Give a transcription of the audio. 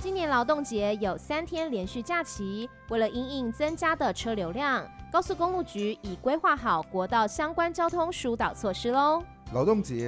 今年劳动节有3天连续假期，为了因应增加的车流量，高速公路局已规划好国道相关交通疏导措施喽。 劳动节